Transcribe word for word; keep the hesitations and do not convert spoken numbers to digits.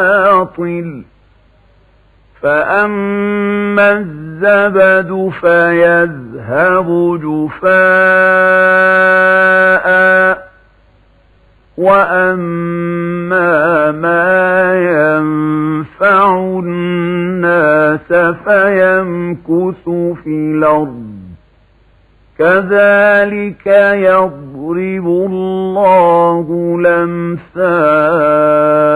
باطل فأما الزبد فيذهب جفاء وأما ما ينفع الناس فيمكث في الأرض كذلك يضرب الله الأمثال